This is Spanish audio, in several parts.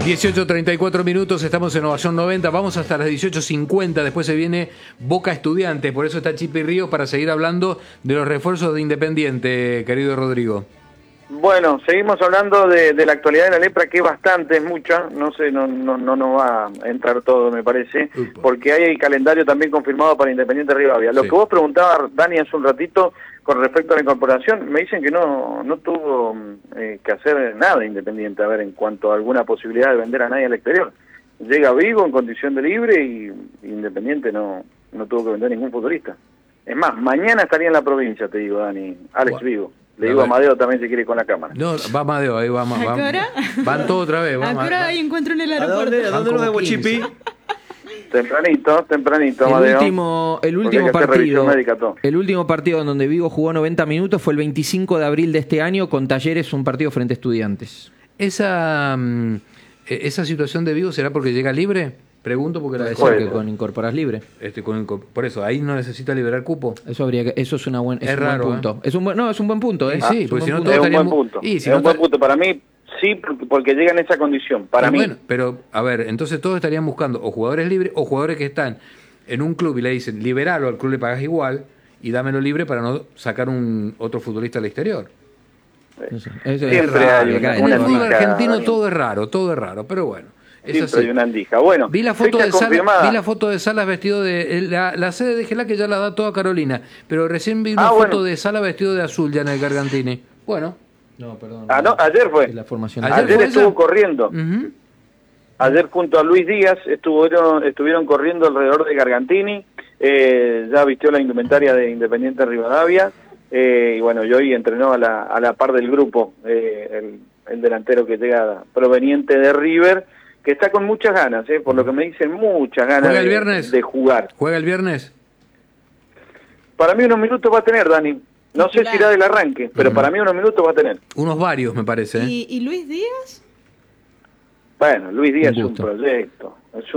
18:34 minutos, estamos en Ovación 90, vamos hasta las 18:50, después se viene Boca Estudiantes, por eso está Chipi Ríos para seguir hablando de los refuerzos de Independiente, querido Rodrigo. Bueno, seguimos hablando de la actualidad de la lepra, que es bastante, es mucha, no sé, no nos va a entrar todo, me parece, porque hay el calendario también confirmado para Independiente Rivadavia. Lo que vos preguntabas, Dani, hace un ratito, con respecto a la incorporación, me dicen que no tuvo que hacer nada Independiente, a ver, en cuanto a alguna posibilidad de vender a nadie al exterior. Llega Vigo en condición de libre y Independiente no tuvo que vender ningún futbolista. Es más, mañana estaría en la provincia, te digo, Dani, Alex Vigo. Le digo a Amadeo también si quiere ir con la cámara. No, va Amadeo, ahí va. ¿A qué hora? Van todos otra vez. ¿A qué hora hay encuentro en el aeropuerto? ¿A dónde nos vemos, Chipi? Tempranito, Amadeo. El último partido en donde Vigo jugó 90 minutos fue el 25 de abril de este año con Talleres, un partido frente a Estudiantes. ¿Esa situación de Vigo será porque llega libre? Pregunto porque puede ser que con incorporas libre. Por eso, ahí no necesita liberar cupo. Eso es una buena. Es raro, buen punto. Es un buen punto, ¿eh? Sí, porque si no es un buen punto. Es un buen punto para mí. Sí, porque llega en esa condición, para mí. Bueno, pero, a ver, entonces todos estarían buscando o jugadores libres o jugadores que están en un club y le dicen, liberalo, al club le pagas igual y dámelo libre para no sacar otro futbolista al exterior. Siempre hay en el fútbol argentino todo es raro, pero bueno. Siempre hay una andija. Bueno, vi la foto de Salas vestido de... La sede de Gelá que ya la da toda Carolina, pero recién vi una foto de Salas vestido de azul ya en el Gargantini. Bueno. No, perdón. No, ayer fue. La formación ayer estuvo corriendo. Ayer junto a Luis Díaz estuvieron corriendo alrededor de Gargantini. Ya vistió la indumentaria de Independiente Rivadavia. Y bueno, y hoy entrenó a la par del grupo el delantero que llega proveniente de River, que está con muchas ganas, por lo que me dicen, muchas ganas de jugar. ¿Juega el viernes? Para mí unos minutos va a tener, Dani. No sé si irá del arranque, pero para mí unos minutos va a tener. Unos varios, me parece. ¿Y Luis Díaz? Bueno, Luis Díaz es un proyecto.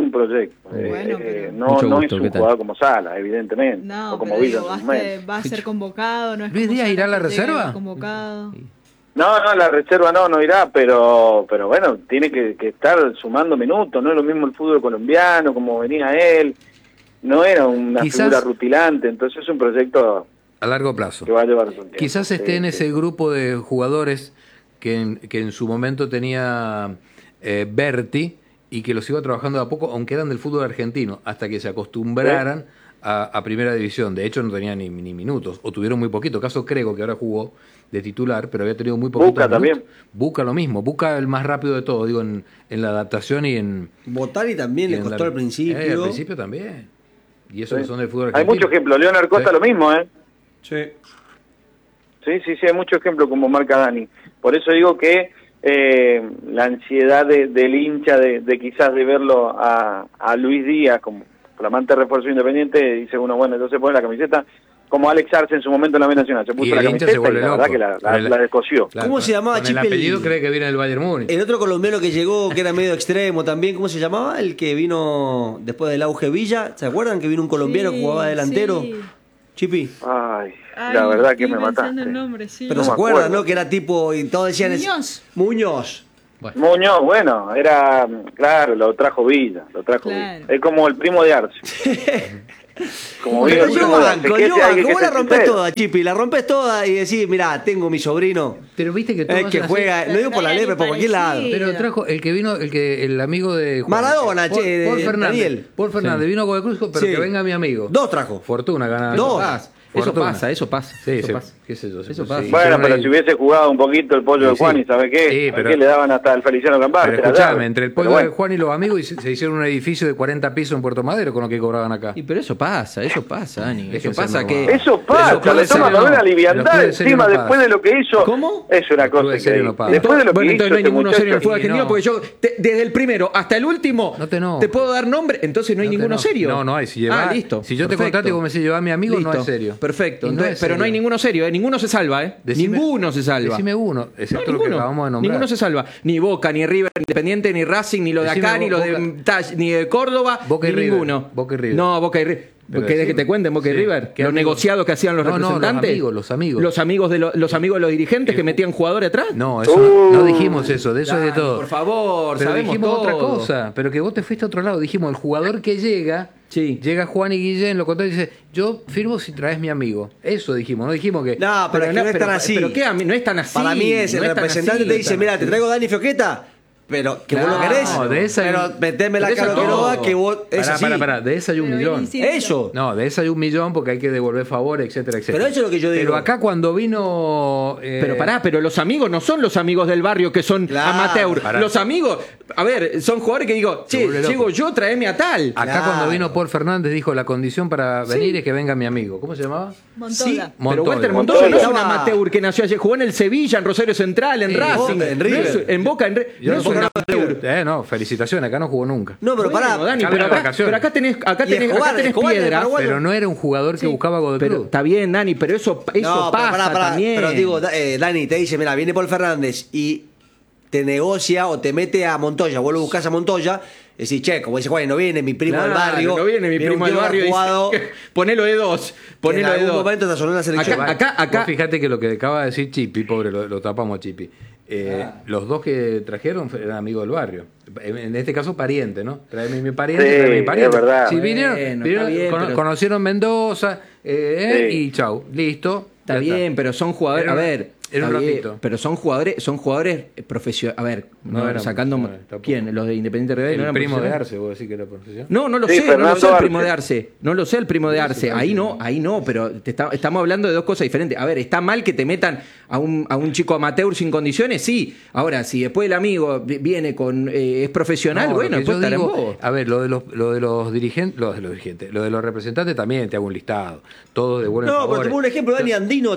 No es un jugador como Sala, evidentemente. No, o como Villa. Va a ser convocado. No es ¿Luis Díaz irá a la reserva? Convocado. No, la reserva no irá, pero bueno, tiene que estar sumando minutos. No es lo mismo el fútbol colombiano, como venía él. No era una figura rutilante, entonces es un proyecto a largo plazo. Que va a llevar su tiempo. Quizás esté en ese grupo de jugadores que en su momento tenía Berti y que los iba trabajando de a poco, aunque eran del fútbol argentino, hasta que se acostumbraran a primera división. De hecho, no tenían ni minutos, o tuvieron muy poquito. Caso Crego, que ahora jugó de titular, pero había tenido muy poquito. Buca también. Buca lo mismo. Buca el más rápido de todo, digo, en la adaptación y en... Botari también le costó al principio. Al principio también. Y eso que son del fútbol argentino. Hay muchos ejemplos. Leonard Costa lo mismo, Sí. Sí, hay muchos ejemplos como marca Dani. Por eso digo que la ansiedad del hincha de quizás de verlo a Luis Díaz como flamante refuerzo Independiente, dice uno, bueno, entonces pone la camiseta, como Alex Arce en su momento en la B Nacional, se puso la camiseta y la verdad que la descosió. Claro, ¿cómo se llamaba, Chipi? El apellido cree que viene del Bayern Múnich. El otro colombiano que llegó, que era medio extremo también, ¿cómo se llamaba? El que vino después del auge Villa, ¿se acuerdan que vino un colombiano que jugaba delantero? Sí. Chipi. Ay, la verdad que me mataste. El nombre, sí. Pero no se acuerdan, ¿no? Que era tipo, y todos decían... Muñoz. Bueno. Muñoz, bueno, era, claro, lo trajo Villa. Es como el primo de Arce. Como yo banco, vos la rompes toda, Chipi, la rompes toda y decís, mirá, tengo mi sobrino. Pero viste que es que juega, no digo por la lepra, por cualquier lado. Pero trajo el que vino, el amigo de Juan, Maradona, Paul Fernández. Paul Fernández vino a Godoy Cruz, pero que venga mi amigo. 2 trajo. Fortuna gana. 2. Eso pasa. Sí, pasa. ¿Qué sé yo? Eso pasa. Bueno, pero si hubiese jugado un poquito el pollo de Juan y ¿sabe qué? Sí, pero... ¿Qué le daban hasta el Feliciano Campar? Pero escuchame, entre el pollo de Juan y los amigos se hicieron un edificio de 40 pisos en Puerto Madero con lo que cobraban acá. Pero eso pasa, Dani. Eso pasa, le estamos hablando de una liviandad encima después de lo que hizo. ¿Cómo? Es una cosa increíble. Después de lo que hizo entonces no hay ninguno serio en el fútbol argentino, porque yo, desde el primero hasta el último, te puedo dar nombre, entonces no hay ninguno serio. No hay. Listo. Si yo te contrato y vos me decís llevar a mi amigo, no es serio. Perfecto. Pero no hay ninguno serio, ninguno se salva, ninguno se salva. Decime uno, excepto lo que acabamos de nombrar. Ninguno se salva. Ni Boca, ni River, ni Independiente, ni Racing, ni lo de acá, ni lo de ni de Córdoba, Boca y ninguno. River. Boca y River. No, Boca y River. ¿Querés que te cuenten Boca y River? Los negociados que hacían los representantes. Los amigos. Los amigos de los dirigentes que metían jugadores atrás. No, eso no dijimos eso, de eso es de todo. Por favor, pero sabemos dijimos todo. otra cosa, pero que vos te fuiste a otro lado. Dijimos, el jugador que llega, llega Juan y Guillén, lo contó y dice, yo firmo si traes mi amigo. Eso dijimos, no dijimos que... No, pero no es tan así. ¿Pero qué? No es tan así. Para mí el representante te dice, mira, te traigo Dani Fioqueta, pero que vos lo querés. No, de esa pero meteme la cara que no va, que vos... Pará, de esa hay un millón. Eso. No, de esa hay un millón porque hay que devolver favores, etcétera, etcétera. Pero eso es lo que yo digo. Pero acá cuando vino... pero los amigos no son los amigos del barrio que son amateur. Los amigos, a ver, son jugadores que digo, che, llego yo, traeme a tal. Acá cuando vino Paul Fernández dijo, la condición para venir es que venga mi amigo. ¿Cómo se llamaba? Montoya. Pero Walter Montoya no es un amateur que nació ayer, jugó en el Sevilla, en Rosario Central, en Racing, en River. en Boca, no es un amateur. No, felicitaciones, acá no jugó nunca. No, pero pará, Dani, pero acá tenés piedra. Pero no era un jugador que buscaba gol de club. Está bien, Dani, pero eso pasa también. Pero digo, Dani te dice, mira, viene Paul Fernández y te negocia o te mete a Montoya, vos lo buscás a Montoya, decís, che, como dice Juan, no viene mi primo del barrio. No viene mi primo del barrio. Ponelo de dos. En algún momento te sonó en la selección. Acá fíjate que lo que acaba de decir Chipi, pobre, lo tapamos a Chipi. Los dos que trajeron eran amigos del barrio. En este caso, pariente, ¿no? Tráeme mi pariente, tráeme mi pariente. Es verdad. Si vinieron, conocieron Mendoza, y chau, listo. Está bien, pero son jugadores. A ver. Era un ratito. Pero son jugadores profesionales. A ver, sacando. ¿Quién? ¿Los de Independiente Rivadavia? El primo de Arce, vos decís que era profesional. No lo sé, no lo sé el primo de Arce. No lo sé el primo de Arce. Ahí no, pero estamos hablando de dos cosas diferentes. A ver, ¿está mal que te metan a un chico amateur sin condiciones? Sí. Ahora, si después el amigo viene con es profesional, bueno, después estará en vos. A ver, lo de los dirigentes, lo de los representantes también te hago un listado. Todos devuelven favores. Pero te pongo un ejemplo, Dani Andino,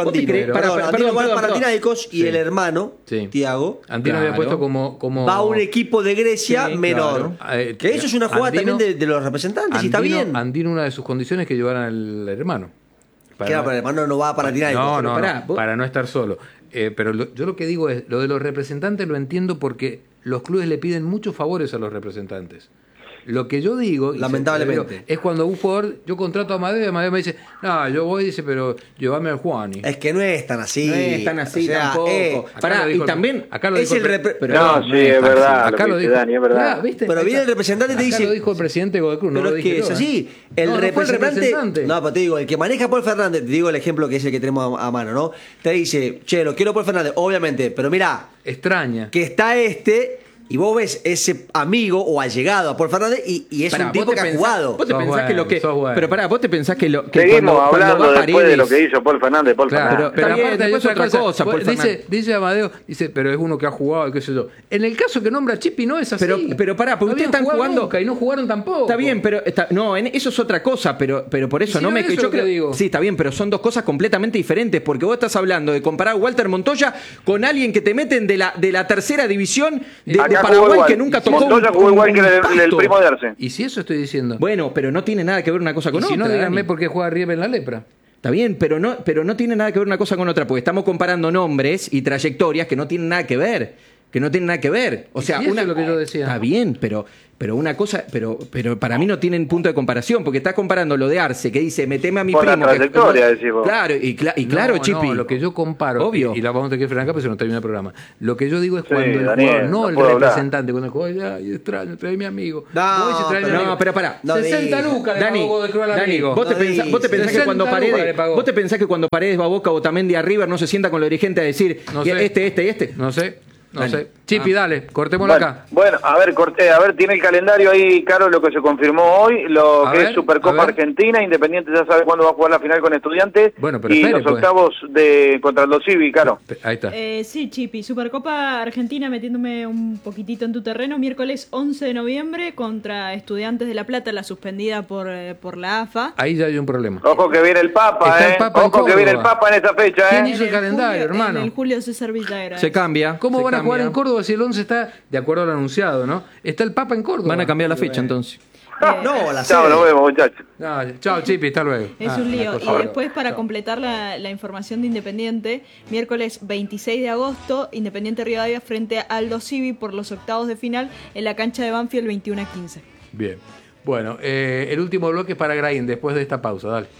Andino va para Panathinaikos y el hermano, Tiago, Andino había puesto como va a un equipo de Grecia menor. Claro. Que eso es una jugada también de los representantes, y está bien. Andino, una de sus condiciones es que llevaran al hermano. Pero el hermano no va a Panathinaikos. Para no estar solo. Pero yo lo que digo es, lo de los representantes lo entiendo porque los clubes le piden muchos favores a los representantes. Lo que yo digo, lamentablemente, es cuando un jugador, yo contrato a Amadeo y Amadeo me dice, no, yo voy, dice, pero llévame al Juani. Es que no es tan así. No es tan así tampoco. Y también acá lo dijo es es verdad. Acá lo dijo Dani, es verdad. ¿Viste? Pero viene el representante y te dice. Acá lo dijo el presidente de Godoy Cruz, no pero lo es dije que yo, es así. El representante. No, pero te digo, el que maneja a Paul Fernández, te digo el ejemplo que es el que tenemos a mano, ¿no? Te dice, che, lo quiero Paul Fernández, obviamente, pero mira. Extraña. Que está y vos ves ese amigo o allegado a Paul Fernández y es un tipo que ha jugado. Vos te pensás que lo que. Pero pará, vos te pensás que lo que. Seguimos hablando después de lo que hizo Paul Fernández. Pero aparte hay otra cosa. Paul dice Amadeo, pero es uno que ha jugado, qué sé yo. En el caso que nombra Chipi no es así. Pero pará, porque ustedes están jugando. Nunca, y no jugaron tampoco. Está bien, pero. Eso es otra cosa, pero por eso no me. Yo creo. Sí, está bien, pero son dos cosas completamente diferentes. Porque vos estás hablando de comparar a Walter Montoya con alguien que te meten de la tercera división de Paraguay que nunca Montoya jugó igual que el primo de Arce. Y si eso estoy diciendo. Bueno, pero no tiene nada que ver una cosa con otra. Si no, díganme por qué juega River en la Lepra. Está bien, pero no tiene nada que ver una cosa con otra, porque estamos comparando nombres y trayectorias que no tienen nada que ver. O sea, es lo que yo decía. Está bien, pero una cosa, pero para mí no tienen punto de comparación, porque estás comparando lo de Arce, que dice, meteme a mi primo. La trayectoria, decís vos. Claro, y claro, Chipi. No, lo que yo comparo, obvio. Y la vamos a tener que frenar acá, porque se nos termina el programa. Lo que yo digo es cuando el jugador, no el representante, cuando el jugador, ay, extraño, trae mi amigo. Pero pará. 60 lucas Dani, vos te pensás que cuando Paredes va a Boca o Otamendi a River no se sienta con los dirigentes a decir este. No sé. Chipi, dale, cortémoslo acá. Bueno, a ver, tiene el calendario ahí, Caro, lo que se confirmó hoy, es Supercopa Argentina, Independiente ya sabe cuándo va a jugar la final con Estudiantes, y los octavos contra el Dosivi, Caro. Ahí está. Sí, Chipi, Supercopa Argentina, metiéndome un poquitito en tu terreno, miércoles 11 de noviembre contra Estudiantes de La Plata, la suspendida por la AFA. Ahí ya hay un problema. Ojo que viene el Papa, Ojo que viene el Papa en esta fecha, ¿Quién hizo el calendario, hermano? En el Julio César Villagra. Se cambia. ¿Cómo van a jugar en Córdoba si el 11 está, de acuerdo al anunciado, ¿no? Está el Papa en Córdoba. Van a cambiar la fecha entonces. Chao, nos vemos, muchachos. Chao, Chipi, hasta luego. Es un lío. Y después, para completar la información de Independiente, miércoles 26 de agosto, Independiente Rivadavia frente a Aldo Civi por los octavos de final en la cancha de Banfield 21-15. Bien. Bueno, el último bloque es para Grain después de esta pausa, dale.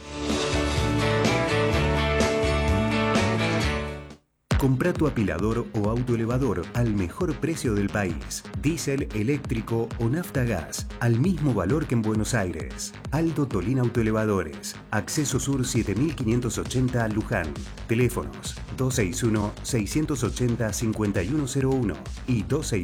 Comprá tu apilador o autoelevador al mejor precio del país. Diésel, eléctrico o nafta gas, al mismo valor que en Buenos Aires. Aldo Tolín Autoelevadores. Acceso Sur 7580 Luján. Teléfonos 261-680-5101 y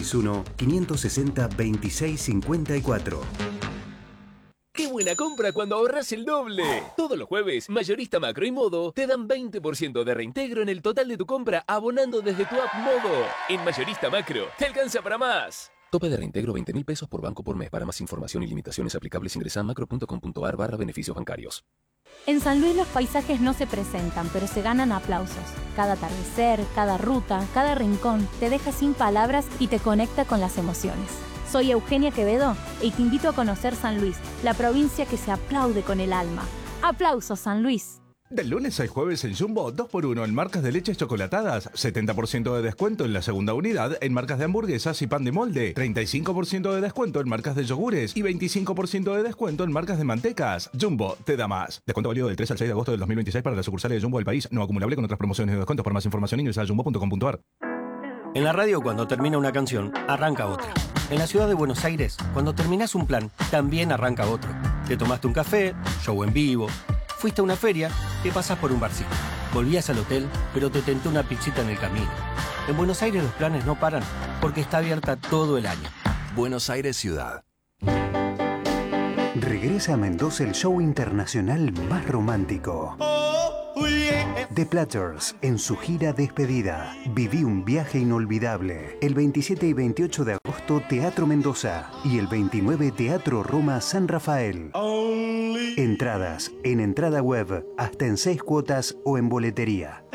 261-560-2654. ¡Qué buena compra cuando ahorras el doble! Todos los jueves, Mayorista Macro y Modo te dan 20% de reintegro en el total de tu compra abonando desde tu app Modo. En Mayorista Macro, te alcanza para más. Tope de reintegro 20.000 pesos por banco por mes. Para más información y limitaciones aplicables ingresa a macro.com.ar/beneficios bancarios. En San Luis los paisajes no se presentan, pero se ganan aplausos. Cada atardecer, cada ruta, cada rincón te deja sin palabras y te conecta con las emociones. Soy Eugenia Quevedo y te invito a conocer San Luis, la provincia que se aplaude con el alma. ¡Aplausos, San Luis! Del lunes al jueves en Jumbo, 2x1 en marcas de leches chocolatadas, 70% de descuento en la segunda unidad en marcas de hamburguesas y pan de molde, 35% de descuento en marcas de yogures y 25% de descuento en marcas de mantecas. Jumbo te da más. Descuento válido del 3 al 6 de agosto del 2026 para las sucursales de Jumbo del país, no acumulable con otras promociones de descuentos. Por más información ingresa a jumbo.com.ar. En la radio, cuando termina una canción, arranca otra. En la ciudad de Buenos Aires, cuando terminás un plan, también arranca otro. Te tomaste un café, show en vivo, fuiste a una feria, te pasás por un barcito. Volvías al hotel, pero te tentó una pizzita en el camino. En Buenos Aires los planes no paran, porque está abierta todo el año. Buenos Aires Ciudad. Regresa a Mendoza el show internacional más romántico. The Platters, en su gira despedida. Viví un viaje inolvidable. El 27 y 28 de agosto, Teatro Mendoza. Y el 29, Teatro Roma San Rafael. Entradas en entrada web, hasta en 6 cuotas o en boletería.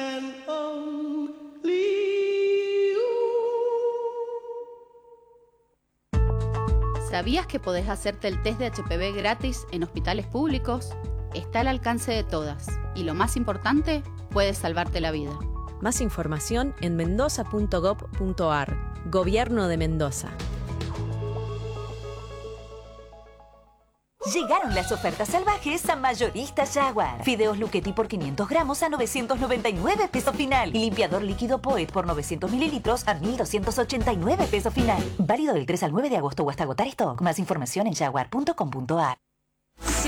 ¿Sabías que podés hacerte el test de HPV gratis en hospitales públicos? Está al alcance de todas. Y lo más importante, puede salvarte la vida. Más información en mendoza.gov.ar. Gobierno de Mendoza. Llegaron las ofertas salvajes a Mayorista Jaguar. Fideos Luchetti por 500 gramos a 999 pesos final. Y limpiador líquido Poet por 900 mililitros a 1.289 pesos final. Válido del 3 al 9 de agosto o hasta agotar stock. Más información en jaguar.com.ar.